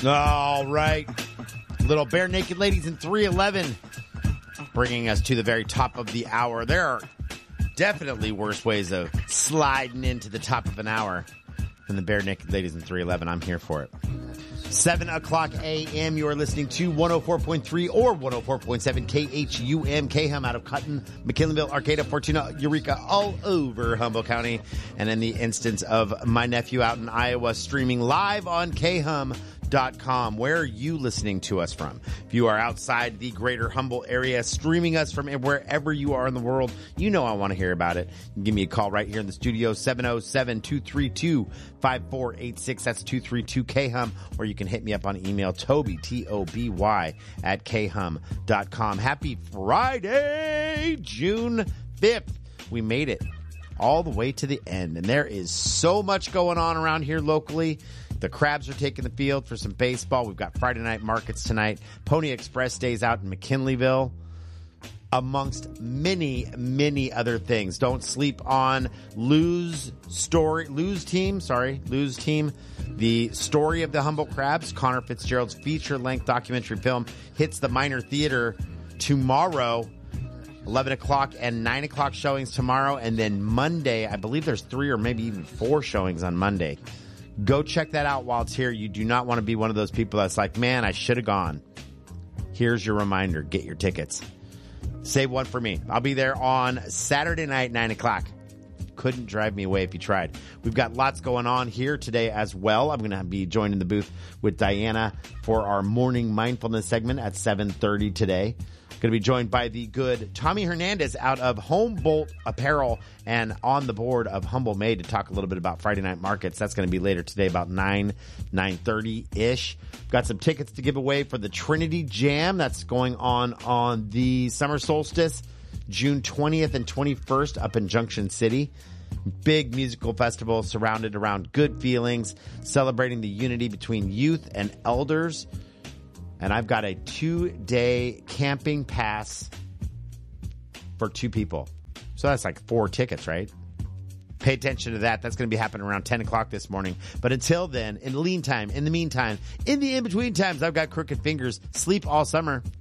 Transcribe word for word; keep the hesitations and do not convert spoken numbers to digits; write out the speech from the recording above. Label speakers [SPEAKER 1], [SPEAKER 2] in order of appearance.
[SPEAKER 1] All right. Little Bare Naked Ladies in three eleven, bringing us to the very top of the hour. There are definitely worse ways of sliding into the top of an hour than the Bare Naked Ladies in three eleven. I'm here for it. seven o'clock a.m. You are listening to one oh four point three or one oh four point seven K H U M, K-Hum out of Cotton, McKinleyville, Arcata, Fortuna, Eureka, all over Humboldt County. And in the instance of my nephew out in Iowa, streaming live on K Hum dot com. Where are you listening to us from? If you are outside the greater Humboldt area, streaming us from wherever you are in the world, you know I want to hear about it. You can give me a call right here in the studio, seven oh seven, two three two, five four eight six. That's two three two K H U M. Or you can hit me up on email, Toby, T O B Y, at K Hum dot com. Happy Friday, June fifth. We made it all the way to the end, and there is so much going on around here locally. The Crabs are taking the field for some baseball. We've got Friday night markets tonight. Pony Express stays out in McKinleyville, amongst many, many other things. Don't sleep on Lou's story, Lou's team, sorry, Lou's team. The story of the Humboldt Crabs, Connor Fitzgerald's feature-length documentary film, hits the Minor Theater tomorrow. eleven o'clock and nine o'clock showings tomorrow. And then Monday, I believe there's three or maybe even four showings on Monday. Go check that out while it's here. You do not want to be one of those people that's like, man, I should have gone. Here's your reminder. Get your tickets. Save one for me. I'll be there on Saturday night, nine o'clock. Couldn't drive me away if you tried. We've got lots going on here today as well. I'm going to be joined in the booth with Diana for our morning mindfulness segment at seven thirty today. Going to be joined by the good Tommy Hernandez out of Humboldt Apparel and on the board of Humble Made to talk a little bit about Friday night markets. That's going to be later today, about nine, nine thirty-ish. Got some tickets to give away for the Trinity Jam. That's going on on the summer solstice, June twentieth and twenty-first up in Junction City. Big musical festival surrounded around good feelings, celebrating the unity between youth and elders. And I've got a two-day camping pass for two people. So that's like four tickets, right? Pay attention to that. That's going to be happening around ten o'clock this morning. But until then, in the lean time, in the meantime, in the in-between times, I've got crooked fingers. Sleep all summer.